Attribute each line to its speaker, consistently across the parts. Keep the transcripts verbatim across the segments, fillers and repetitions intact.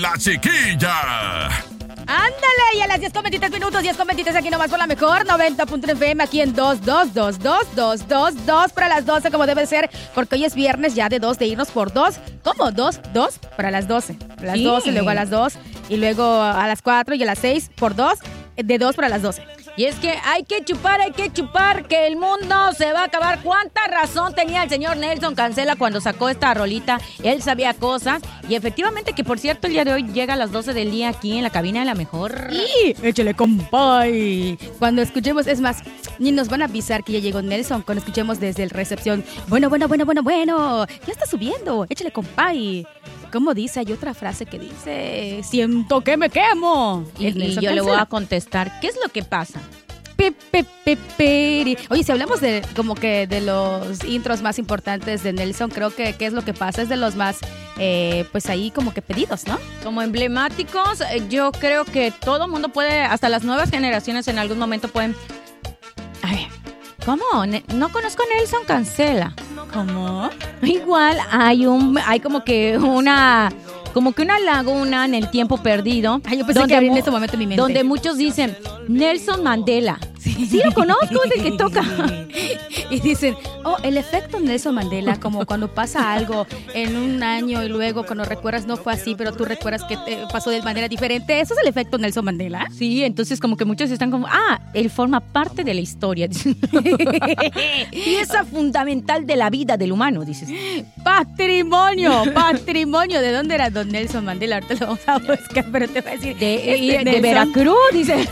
Speaker 1: La Chiquilla.
Speaker 2: Ándale, y a las diez con veintitrés minutos, diez con veintitrés aquí nomás por la mejor, noventa punto nueve F M, aquí en dos dos dos dos dos dos dos para las doce, como debe ser, porque hoy es viernes ya de dos, de irnos por dos. ¿Cómo? ¿Dos? ¿Dos? Para las doce. A las
Speaker 3: Sí.
Speaker 2: doce, luego a las dos, y luego a las cuatro y a las seis por dos, de dos para las doce.
Speaker 3: Y es que hay que chupar, hay que chupar, que el mundo se va a acabar. ¿Cuánta razón tenía el señor Nelson Cancela cuando sacó esta rolita? Él sabía cosas. Y efectivamente que, por cierto, el día de hoy llega a las doce del día aquí en la cabina de la mejor.
Speaker 2: ¡Y! ¡Échale, compay! Cuando escuchemos, es más, ni nos van a avisar que ya llegó Nelson cuando escuchemos desde el recepción. Bueno, bueno, bueno, bueno, bueno. Ya está subiendo. Échale, compay. ¿Cómo dice? Hay otra frase que dice, siento que me quemo.
Speaker 3: Y, y yo le voy a contestar, ¿qué es lo que pasa?
Speaker 2: Pe, pe, pe, pe. Oye, si hablamos de como que de los intros más importantes de Nelson, creo que ¿qué es lo que pasa? Es de los más, eh, pues ahí como que pedidos, ¿no?
Speaker 3: Como emblemáticos, eh, yo creo que todo mundo puede, hasta las nuevas generaciones en algún momento pueden... A ver, ¿cómo? Ne- no conozco a Nelson Cancela.
Speaker 2: ¿Cómo?
Speaker 3: Igual hay un, hay como que una, como que una laguna en el tiempo perdido.
Speaker 2: Ay, yo pensé que había en este momento en mi mente.
Speaker 3: Donde muchos dicen, Nelson Mandela. Sí, sí lo conozco, es el que toca.
Speaker 2: Y dicen, oh, el efecto Nelson Mandela, como cuando pasa algo en un año y luego cuando recuerdas no fue así, pero tú recuerdas que te pasó de manera diferente. ¿Eso es el efecto Nelson Mandela?
Speaker 3: Sí, entonces como que muchos están como, ah, él forma parte de la historia. Pieza fundamental de la vida del humano, dices.
Speaker 2: Patrimonio, patrimonio. ¿De dónde era don Nelson Mandela? Ahorita lo vamos a buscar, pero te voy a decir.
Speaker 3: De,
Speaker 2: este
Speaker 3: y- de
Speaker 2: Nelson
Speaker 3: Veracruz, dice.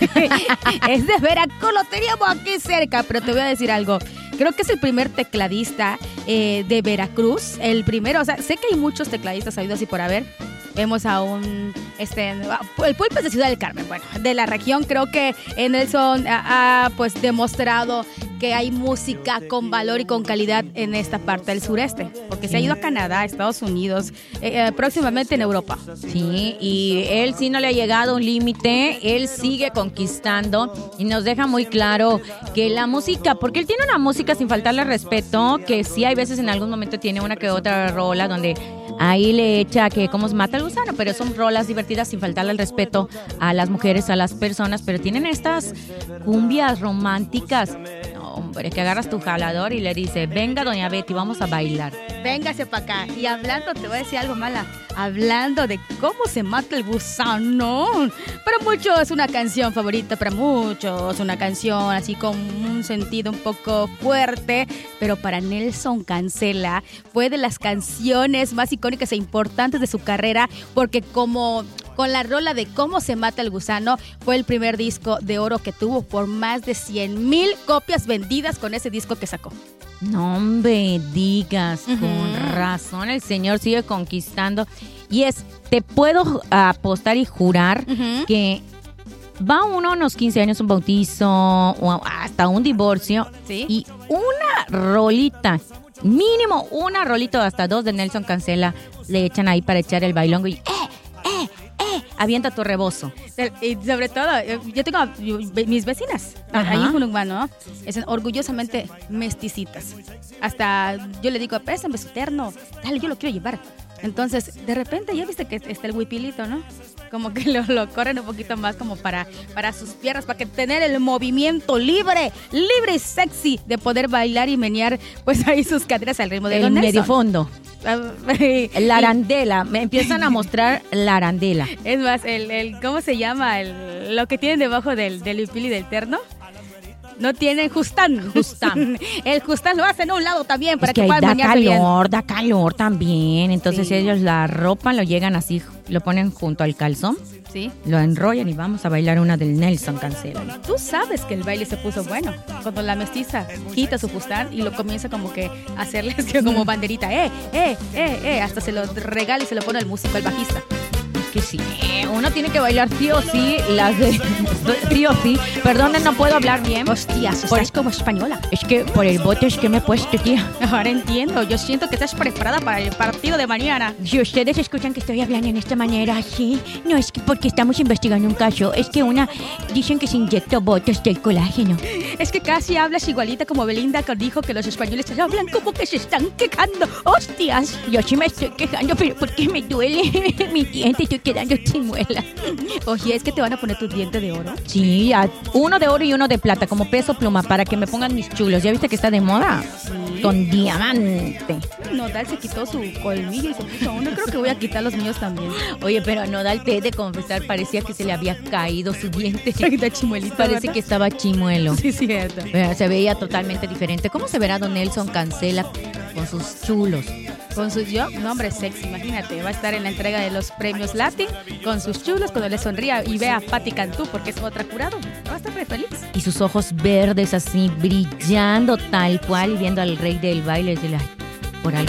Speaker 2: Es de Veracruz, lo teníamos aquí cerca, pero te voy a decir algo. Creo que es el primer tecladista eh, de Veracruz, el primero, o sea, sé que hay muchos tecladistas habidos y por haber. Vemos a un, este, el Pulpo es de Ciudad del Carmen, bueno, de la región. Creo que Nelson ha, ha, pues demostrado que hay música con valor y con calidad en esta parte del sureste, porque se ha ido a Canadá, a Estados Unidos, eh, eh, próximamente en Europa.
Speaker 3: Sí, y él sí no le ha llegado a un límite, él sigue conquistando y nos deja muy claro que la música, porque él tiene una música sin faltarle respeto, que sí hay veces en algún momento tiene una que otra rola donde ahí le echa que cómo se mata el gusano, pero son rolas divertidas sin faltarle el respeto a las mujeres, a las personas, pero tienen estas cumbias románticas. No, hombre, que agarras tu jalador y le dices, venga doña Betty, vamos a bailar.
Speaker 2: Véngase para acá. Y hablando, te voy a decir algo mala, hablando de cómo se mata el gusano. Para muchos es una canción favorita, para muchos una canción así con un sentido un poco fuerte, pero para Nelson Cancela fue de las canciones más icónicas e importantes de su carrera, porque como con la rola de Cómo se mata el gusano, fue el primer disco de oro que tuvo por más de cien mil copias vendidas con ese disco que sacó.
Speaker 3: No me digas,
Speaker 2: Ujú.
Speaker 3: con razón el señor sigue conquistando. Y es, te puedo apostar y jurar
Speaker 2: Ujú.
Speaker 3: que va uno a unos quince años, un bautizo o hasta un divorcio,
Speaker 2: ¿Sí?
Speaker 3: y una rolita, mínimo una rolita o hasta dos de Nelson Cancela le echan ahí para echar el bailongo y ¡eh, eh, eh! Avienta tu rebozo.
Speaker 2: Y sobre todo, yo tengo mis vecinas,
Speaker 3: Ajá.
Speaker 2: ahí en Junugbán, ¿no? Son orgullosamente mesticitas. Hasta yo le digo, préstame su terno, dale, yo lo quiero llevar. Entonces, de repente ya viste que está el huipilito, ¿no? Como que lo, lo corren un poquito más como para, para sus piernas, para que tener el movimiento libre, libre y sexy de poder bailar y menear pues ahí sus caderas al ritmo de
Speaker 3: El
Speaker 2: Don
Speaker 3: medio
Speaker 2: Nelson.
Speaker 3: fondo.
Speaker 2: Y-
Speaker 3: La arandela. Me empiezan a mostrar la arandela.
Speaker 2: Es más, el, el ¿cómo se llama? El, lo que tienen debajo del, del huipil y del terno. No tienen justán.
Speaker 3: Justán.
Speaker 2: El justán lo hacen a un lado también para
Speaker 3: Es que
Speaker 2: que,
Speaker 3: ahí
Speaker 2: puedan
Speaker 3: da
Speaker 2: bañarse bien.
Speaker 3: calor, da calor también. Entonces
Speaker 2: Sí.
Speaker 3: ellos la ropan, lo llegan así, lo ponen junto al calzón,
Speaker 2: Sí.
Speaker 3: lo enrollan y vamos a bailar una del Nelson Cancela.
Speaker 2: Tú sabes que el baile se puso bueno cuando la mestiza quita su justán y lo comienza como que a hacerle así como banderita. Eh, eh, eh, eh. Hasta se lo regala y se lo pone al músico, al bajista.
Speaker 3: Es que sí, uno tiene que bailar sí o sí, las de sí o sí. Perdón, no puedo hablar bien.
Speaker 2: Hostias,
Speaker 3: Por-
Speaker 2: estás como española.
Speaker 3: Es que por el bote es que me he puesto, tía.
Speaker 2: Ahora entiendo, yo siento que estás preparada para el partido de mañana.
Speaker 3: Si ustedes escuchan que estoy hablando en esta manera, sí, no es que porque estamos investigando un caso, es que una dicen que se inyecta botes del colágeno.
Speaker 2: Es que casi hablas igualita como Belinda que dijo que los españoles hablan como que se están quejando. ¡Hostias!
Speaker 3: Yo sí me estoy quejando, pero porque me duele mi diente, estoy quedando chimuela.
Speaker 2: Oye, ¿es que te van a poner tu diente de oro?
Speaker 3: Sí, a- uno de oro y uno de plata, como peso pluma, para que me pongan mis chulos. ¿Ya viste que está de moda?
Speaker 2: Sí.
Speaker 3: Con diamante.
Speaker 2: Nodal se quitó su colmillo y se puso uno. Creo que voy a quitar los míos también.
Speaker 3: Oye, pero Nodal, te he de confesar, parecía que se le había caído su diente.
Speaker 2: Se quita chimuelito.
Speaker 3: Parece
Speaker 2: ¿verdad?
Speaker 3: que estaba chimuelo.
Speaker 2: Sí, cierto.
Speaker 3: Pero se veía totalmente diferente. ¿Cómo se verá don Nelson Cancela con sus chulos?
Speaker 2: Con sus yo, un hombre sexy, imagínate. Va a estar en la entrega de los premios Latin con sus chulos cuando le sonría y vea a Patti Cantú porque es otra jurado. Va a estar muy feliz.
Speaker 3: Y sus ojos verdes así, brillando tal cual, viendo al rey del baile. De la, por algo